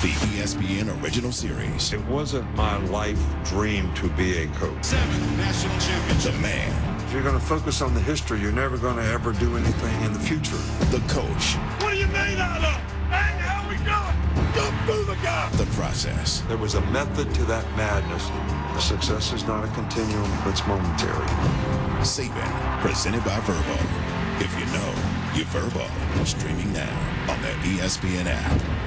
the ESPN original series. It wasn't my life dream to be a coach. 7 national championships. The man. If you're going to focus on the history, you're never going to ever do anything in the future. The coach. What are you made out of? Hey, how we doing? Go through the guy. The process. There was a method to that madness. Success is not a continuum, it's momentary. Saban, presented by Verbo. If you know, you're Verbo. Streaming now on the ESPN app.